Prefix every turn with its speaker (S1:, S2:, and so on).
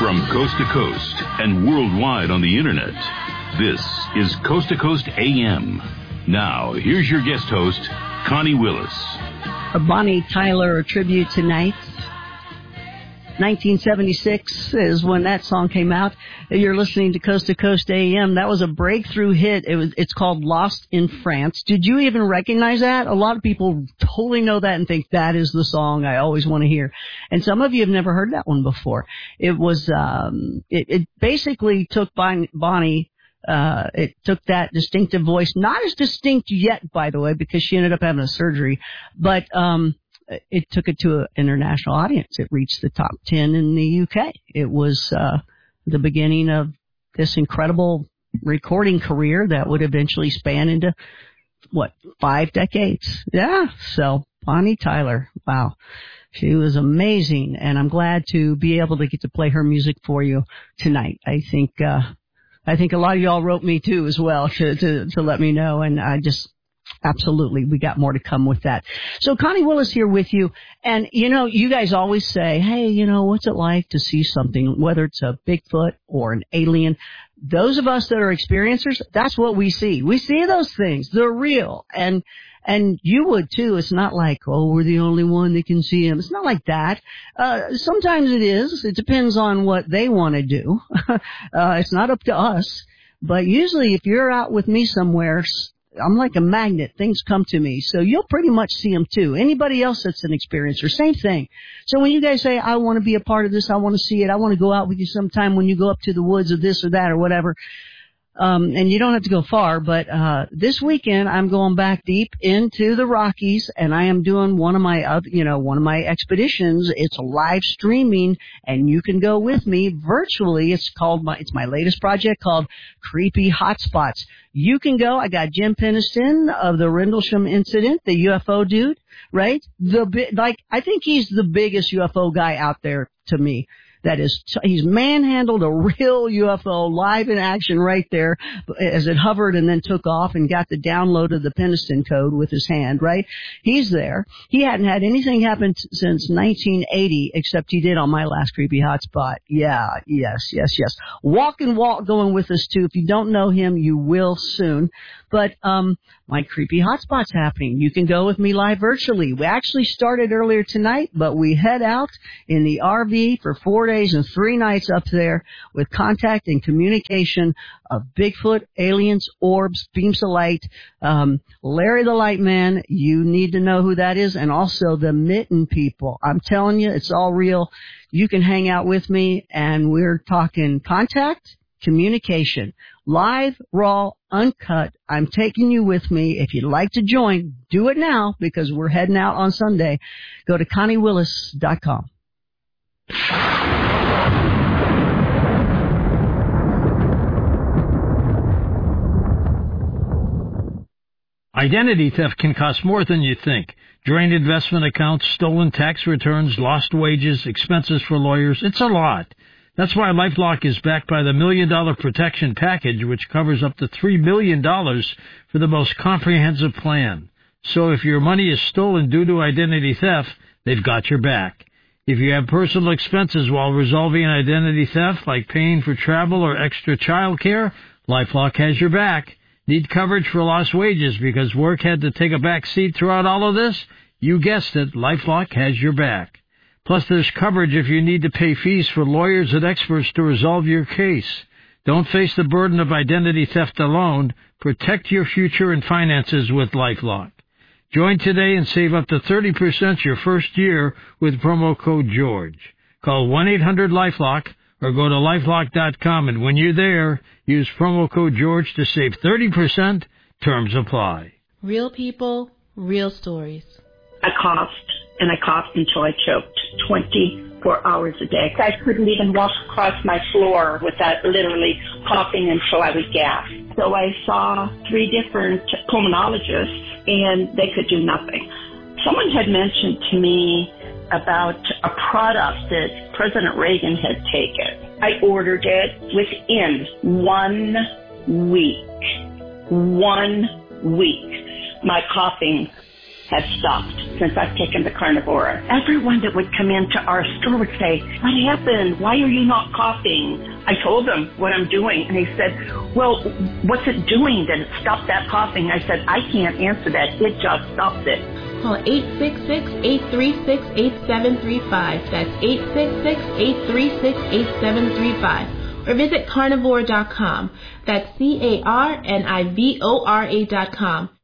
S1: From coast to coast and worldwide on the internet, this is Coast to Coast AM. Now, here's your guest host, Connie Willis.
S2: A Bonnie Tyler tribute tonight. 1976 is when that song came out. You're listening to Coast AM. That was a breakthrough hit. It's called Lost in France. Did you even recognize that? A lot of people totally know that and think that is the song I always want to hear. And some of you have never heard that one before. It was, it basically took Bonnie, it took that distinctive voice, not as distinct yet, by the way, because she ended up having a surgery, but, it took it to an international audience. It reached the top 10 in the UK. It was the beginning of this incredible recording career that would eventually span into, 5 decades? Yeah, so Bonnie Tyler, wow. She was amazing, and I'm glad to be able to get to play her music for you tonight. I think a lot of y'all wrote me, too, as well, to let me know, and I just... Absolutely. We got more to come with that. So Connie Willis here with you. And, you guys always say, hey, what's it like to see something, whether it's a Bigfoot or an alien? Those of us that are experiencers, that's what we see. We see those things. They're real. And you would too. It's not like, we're the only one that can see them. It's not like that. Sometimes it is. It depends on what they want to do. It's not up to us. But usually if you're out with me somewhere, I'm like a magnet. Things come to me. So you'll pretty much see them too. Anybody else that's an experiencer, same thing. So when you guys say, I want to be a part of this, I want to see it, I want to go out with you sometime when you go up to the woods or this or that or whatever, and you don't have to go far, but this weekend I'm going back deep into the Rockies, and I am doing one of my expeditions. It's live streaming, and you can go with me virtually. It's my latest project called Creepy Hotspots. You can go. I got Jim Peniston of the Rendlesham Incident, the UFO dude, right? I think he's the biggest UFO guy out there to me. That is, he's manhandled a real UFO live in action right there as it hovered and then took off and got the download of the Peniston code with his hand, right? He's there. He hadn't had anything happen since 1980, except he did on my last Creepy Hotspot. Yeah, yes. Walk and Walt going with us too. If you don't know him, you will soon. But my Creepy Hotspot's happening. You can go with me live virtually. We actually started earlier tonight, but we head out in the RV for 4 days and 3 nights up there with contact and communication of Bigfoot, aliens, orbs, beams of light, Larry the Light Man. You need to know who that is, and also the Mitten people. I'm telling you, it's all real. You can hang out with me, and we're talking contact, communication, live, raw, uncut. I'm taking you with me. If you'd like to join, do it now because we're heading out on Sunday. Go to ConnieWillis.com.
S3: Identity theft can cost more than you think. Drained investment accounts, stolen tax returns, lost wages, expenses for lawyers. It's a lot. That's why LifeLock is backed by the $1 Million Protection Package, which covers up to $3 million for the most comprehensive plan. So if your money is stolen due to identity theft, they've got your back. If you have personal expenses while resolving an identity theft, like paying for travel or extra child care, LifeLock has your back. Need coverage for lost wages because work had to take a back seat throughout all of this? You guessed it, LifeLock has your back. Plus, there's coverage if you need to pay fees for lawyers and experts to resolve your case. Don't face the burden of identity theft alone. Protect your future and finances with LifeLock. Join today and save up to 30% your first year with promo code GEORGE. Call 1-800-LifeLock or go to LifeLock.com, and when you're there, use promo code GEORGE to save 30%. Terms apply.
S4: Real people, real stories.
S5: I coughed, and I coughed until I choked 24 hours a day. I couldn't even walk across my floor without literally coughing until I was gasped. So I saw 3 different pulmonologists, and they could do nothing. Someone had mentioned to me about a product that President Reagan had taken. I ordered it within 1 week. 1 week. My coughing has stopped since I've taken the Carnivora. Everyone that would come into our store would say, what happened? Why are you not coughing? I told them what I'm doing, and they said, well, what's it doing that it stopped that coughing? I said, I can't answer that. It just stopped it.
S4: Call 866-836-8735. That's 866-836-8735. Or visit carnivore.com. That's carnivora.com.